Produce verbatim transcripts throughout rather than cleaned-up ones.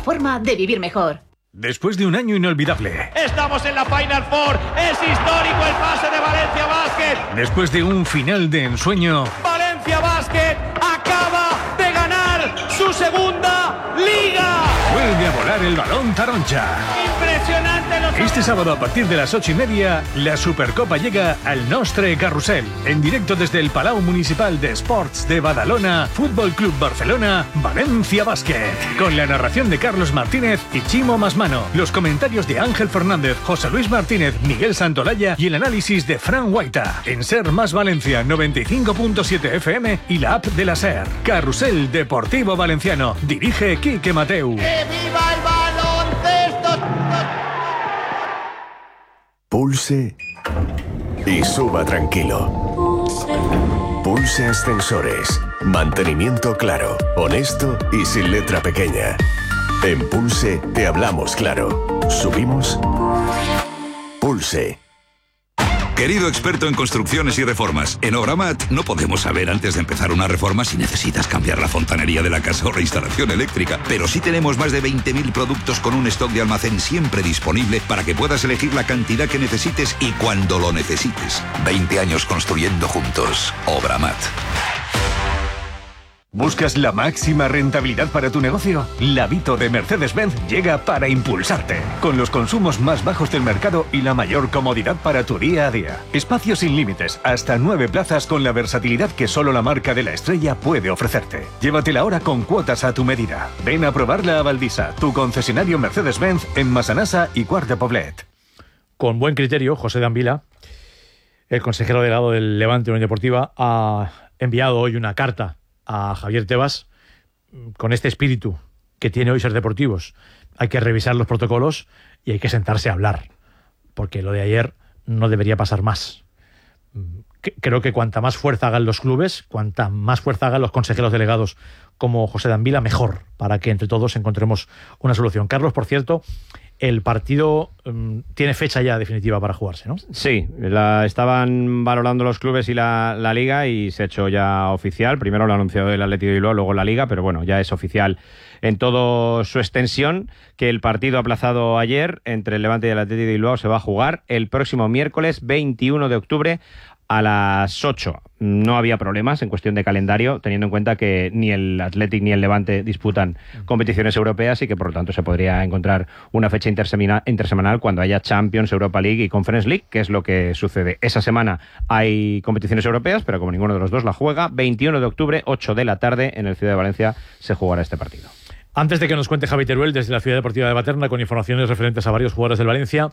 forma de vivir mejor. Después de un año inolvidable. Estamos en la Final Four. Es histórico el pase de Valencia Basket. Después de un final de ensueño. Valencia Basket acaba de ganar su segunda liga. Vuelve a volar el balón taroncha. Impresionante. Los... Este sábado a partir de las ocho y media, la Supercopa llega al Nostre Carrusel. En directo desde el Palau Municipal de Sports de Badalona, Fútbol Club Barcelona, Valencia Basket. Con la narración de Carlos Martínez y Chimo Masmano. Los comentarios de Ángel Fernández, José Luis Martínez, Miguel Santolaya y el análisis de Fran Guaita. En Ser Más Valencia noventa y cinco punto siete F M y la app de la Ser. Carrusel Deportivo Valenciano. Dirige Quique Mateu. ¡Que viva el baloncesto! Pulse y suba tranquilo. Pulse Ascensores. Mantenimiento claro, honesto y sin letra pequeña. En Pulse te hablamos claro. Subimos. Pulse. Querido experto en construcciones y reformas, en Obramat no podemos saber antes de empezar una reforma si necesitas cambiar la fontanería de la casa o la instalación eléctrica, pero sí tenemos más de veinte mil productos con un stock de almacén siempre disponible para que puedas elegir la cantidad que necesites y cuando lo necesites. veinte años construyendo juntos. Obramat. ¿Buscas la máxima rentabilidad para tu negocio? La Vito de Mercedes-Benz llega para impulsarte. Con los consumos más bajos del mercado y la mayor comodidad para tu día a día. Espacios sin límites, hasta nueve plazas con la versatilidad que solo la marca de la estrella puede ofrecerte. Llévatela ahora con cuotas a tu medida. Ven a probarla a Valdisa, tu concesionario Mercedes-Benz en Massanassa y Quart de Poblet. Con buen criterio, José Dambila, el consejero delegado del Levante Unión Deportiva, ha enviado hoy una carta a Javier Tebas con este espíritu que tiene hoy Ser Deportivos. Hay que revisar los protocolos y hay que sentarse a hablar, porque lo de ayer no debería pasar más. Creo que cuanta más fuerza hagan los clubes, cuanta más fuerza hagan los consejeros delegados como José Dambila, mejor, para que entre todos encontremos una solución. Carlos, por cierto, el partido um, tiene fecha ya definitiva para jugarse, ¿no? Sí, la estaban valorando los clubes y la, la Liga y se ha hecho ya oficial. Primero lo ha anunciado el Athletic de Bilbao, luego la Liga, pero bueno, ya es oficial en toda su extensión que el partido aplazado ayer entre el Levante y el Athletic de Bilbao se va a jugar el próximo miércoles veintiuno de octubre a las ocho. No había problemas en cuestión de calendario, teniendo en cuenta que ni el Athletic ni el Levante disputan competiciones europeas y que por lo tanto se podría encontrar una fecha intersemana, intersemanal cuando haya Champions, Europa League y Conference League, que es lo que sucede. Esa semana hay competiciones europeas, pero como ninguno de los dos la juega, veintiuno de octubre, ocho de la tarde, en el Ciudad de Valencia se jugará este partido. Antes de que nos cuente Javi Teruel desde la Ciudad Deportiva de Paterna con informaciones referentes a varios jugadores del Valencia,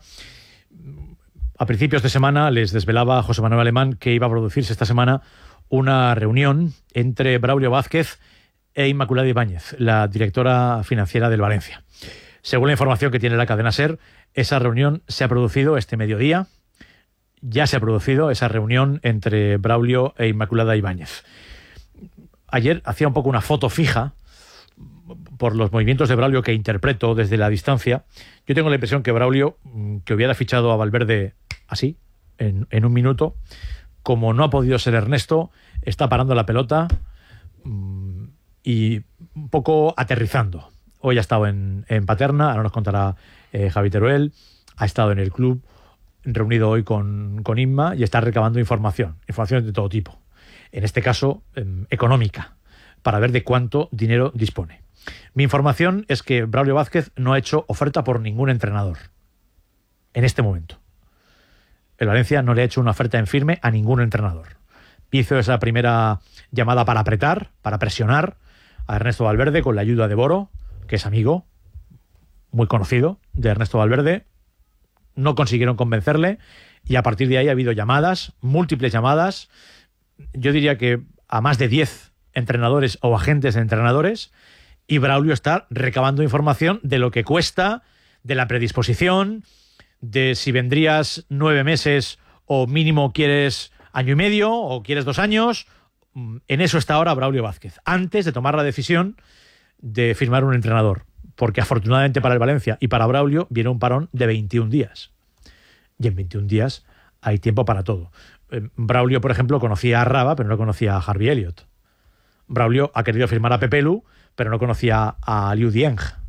a principios de semana les desvelaba José Manuel Alemán que iba a producirse esta semana una reunión entre Braulio Vázquez e Inmaculada Ibáñez, la directora financiera del Valencia. Según la información que tiene la cadena SER, esa reunión se ha producido este mediodía. Ya se ha producido esa reunión entre Braulio e Inmaculada Ibáñez. Ayer hacía un poco una foto fija por los movimientos de Braulio que interpreto desde la distancia. Yo tengo la impresión que Braulio, que hubiera fichado a Valverde así, en, en un minuto, como no ha podido ser Ernesto, está parando la pelota mmm, y un poco aterrizando. Hoy ha estado en, en Paterna, ahora nos contará eh, Javi Teruel, ha estado en el club, reunido hoy con, con Inma y está recabando información, información de todo tipo. En este caso, eh, económica, para ver de cuánto dinero dispone. Mi información es que Braulio Vázquez no ha hecho oferta por ningún entrenador en este momento. El Valencia no le ha hecho una oferta en firme a ningún entrenador. Hizo esa primera llamada para apretar, para presionar a Ernesto Valverde con la ayuda de Boro, que es amigo, muy conocido de Ernesto Valverde. No consiguieron convencerle y a partir de ahí ha habido llamadas, múltiples llamadas, yo diría que a más de diez entrenadores o agentes de entrenadores, y Braulio está recabando información de lo que cuesta, de la predisposición, de si vendrías nueve meses o mínimo quieres año y medio o quieres dos años. En eso está ahora Braulio Vázquez, antes de tomar la decisión de firmar un entrenador, porque afortunadamente para el Valencia y para Braulio viene un parón de veintiún días. Y en veintiún días hay tiempo para todo. Braulio, por ejemplo, conocía a Raba, pero no conocía a Harvey Elliott. Braulio ha querido firmar a Pepelu, pero no conocía a Liu Dieng.